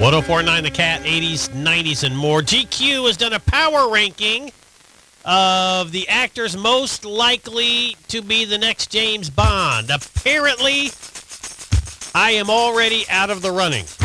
1049 The Cat, 80s, 90s, and more. GQ has done a power ranking of the actors most likely to be the next James Bond. Apparently, I am already out of the running.